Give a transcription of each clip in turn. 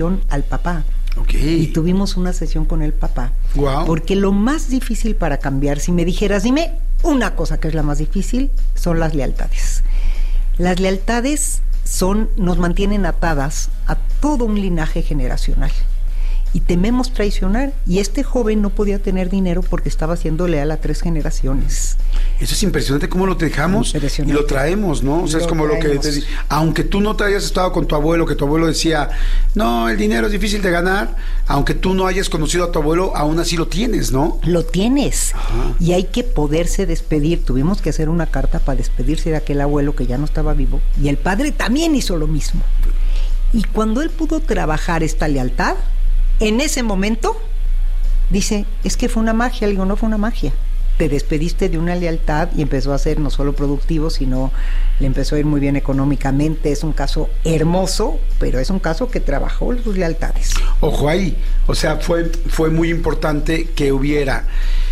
al papá. Okay. Y tuvimos una sesión con el papá. Wow. Porque lo más difícil para cambiar, si me dijeras, dime una cosa que es la más difícil, son las lealtades. Las lealtades nos mantienen atadas a todo un linaje generacional. Y tememos traicionar. Y este joven no podía tener dinero porque estaba siendo leal a 3 generaciones. Eso es impresionante cómo lo dejamos y lo traemos, ¿no? O sea, es como lo que aunque tú no te hayas estado con tu abuelo, que tu abuelo decía, no, el dinero es difícil de ganar, aunque tú no hayas conocido a tu abuelo, aún así lo tienes, ¿no? Lo tienes. Ajá. Y hay que poderse despedir. Tuvimos que hacer una carta para despedirse de aquel abuelo que ya no estaba vivo. Y el padre también hizo lo mismo. Y cuando él pudo trabajar esta lealtad, en ese momento, dice, es que fue una magia. Le digo, no fue una magia. Te despediste de una lealtad y empezó a ser no solo productivo, sino le empezó a ir muy bien económicamente. Es un caso hermoso, pero es un caso que trabajó sus lealtades. Ojo ahí, o sea, fue muy importante que hubiera,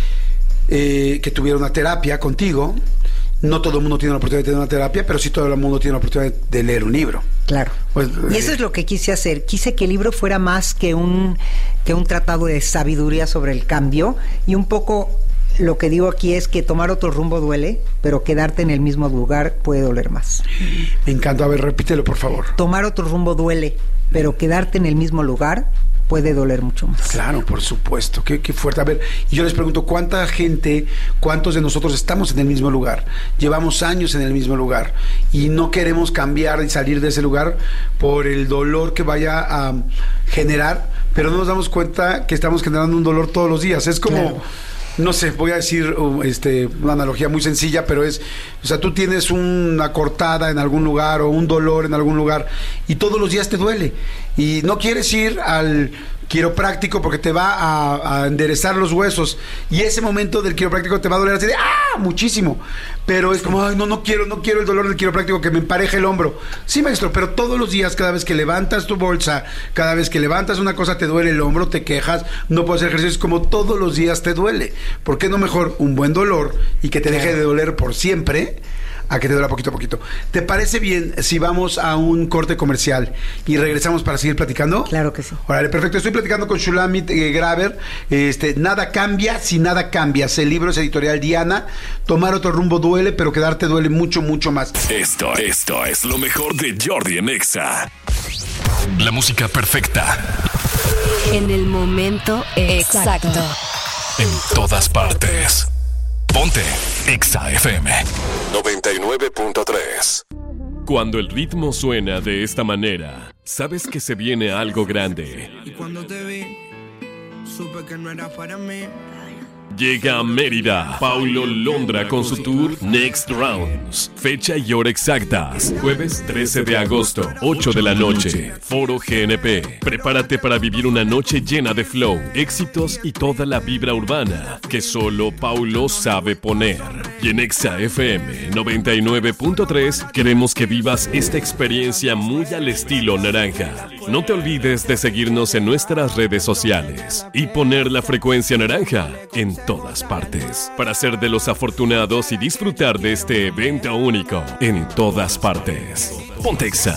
que tuviera una terapia contigo. No todo el mundo tiene la oportunidad de tener una terapia, pero sí todo el mundo tiene la oportunidad de leer un libro. Claro. Pues, y eso es lo que quise hacer. Quise que el libro fuera más que un tratado de sabiduría sobre el cambio. Y un poco lo que digo aquí es que tomar otro rumbo duele, pero quedarte en el mismo lugar puede doler más. Me encanta. A ver, repítelo, por favor. Tomar otro rumbo duele, pero quedarte en el mismo lugar puede doler mucho más. Claro, por supuesto, qué fuerte. A ver, y yo les pregunto, ¿cuántos de nosotros estamos en el mismo lugar? Llevamos años en el mismo lugar y no queremos cambiar y salir de ese lugar por el dolor que vaya a generar, pero no nos damos cuenta que estamos generando un dolor todos los días. Es como... Claro. No sé, voy a decir una analogía muy sencilla, pero o sea, tú tienes una cortada en algún lugar o un dolor en algún lugar y todos los días te duele y no quieres ir al quiropráctico porque te va a enderezar los huesos y ese momento del quiropráctico te va a doler así de muchísimo, pero es como no quiero el dolor del quiropráctico que me empareje el hombro. Sí, maestro, pero todos los días, cada vez que levantas tu bolsa, cada vez que levantas una cosa te duele el hombro, te quejas, no puedes hacer ejercicios, como todos los días te duele. ¿Por qué no mejor un buen dolor y que te deje de doler por siempre a que te duela poquito a poquito? ¿Te parece bien si vamos a un corte comercial y regresamos para seguir platicando? Claro que sí. Órale, perfecto. Estoy platicando con Shulamit Graber. Nada cambia si nada cambias. El libro es editorial Diana. Tomar otro rumbo duele, pero quedarte duele mucho, mucho más. Esto es lo mejor de Jordi en Exa. La música perfecta. En el momento exacto. En todas partes. Ponte Exa FM 99.3. Cuando el ritmo suena de esta manera, sabes que se viene algo grande. Y cuando te vi, supe que no era para mí. Llega a Mérida Paulo Londra con su tour Next Rounds. Fecha y hora exactas: jueves 13 de agosto, 8 de la noche, Foro GNP. Prepárate para vivir una noche llena de flow, éxitos y toda la vibra urbana que solo Paulo sabe poner. Y en Exa FM 99.3 queremos que vivas esta experiencia muy al estilo naranja. No te olvides de seguirnos en nuestras redes sociales y poner la frecuencia naranja en todas partes para ser de los afortunados y disfrutar de este evento único en todas partes. Ponte Exa.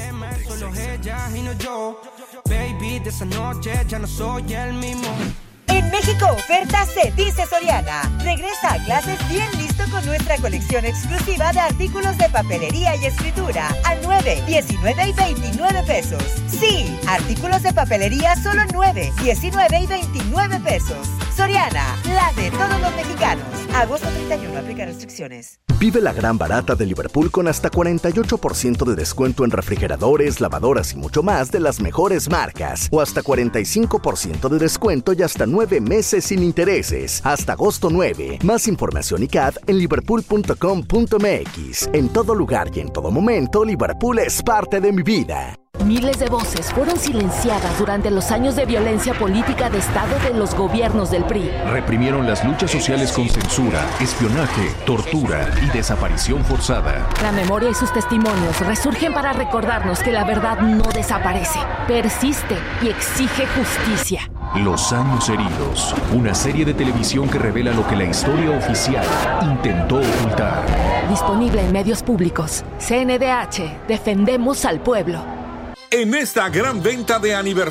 En México, oferta se dice Soriana. Regresa a clases bien listo con nuestra colección exclusiva de artículos de papelería y escritura a 9, 19 y 29 pesos. Sí, artículos de papelería solo 9, 19 y 29 pesos. Soriana, la de todos los mexicanos. Agosto 31, aplica restricciones. Vive la gran barata de Liverpool con hasta 48% de descuento en refrigeradores, lavadoras y mucho más de las mejores marcas. O hasta 45% de descuento y hasta 9 meses sin intereses. Hasta agosto 9. Más información y CAD en liverpool.com.mx. En todo lugar y en todo momento, Liverpool es parte de mi vida. Miles de voces fueron silenciadas durante los años de violencia política de Estado de los gobiernos del PRI. Reprimieron las luchas sociales con censura, espionaje, tortura y desaparición forzada. La memoria y sus testimonios resurgen para recordarnos que la verdad no desaparece, persiste y exige justicia. Los años heridos, una serie de televisión que revela lo que la historia oficial intentó ocultar. Disponible en medios públicos. CNDH, defendemos al pueblo. en esta gran venta de aniversario